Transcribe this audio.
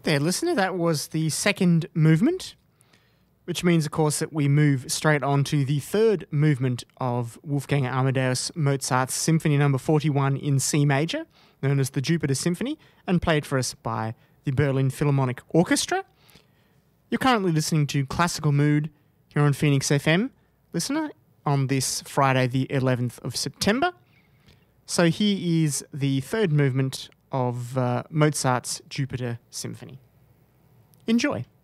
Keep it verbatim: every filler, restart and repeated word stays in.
there, listener. That was the second movement, which means, of course, that we move straight on to the third movement of Wolfgang Amadeus Mozart's Symphony Number forty-one in C major, known as the Jupiter Symphony, and played for us by the Berlin Philharmonic Orchestra. You're currently listening to Classical Mood here on Phoenix F M, listener, on this Friday, the eleventh of September. So here is the third movement of uh, Mozart's Jupiter Symphony. Enjoy.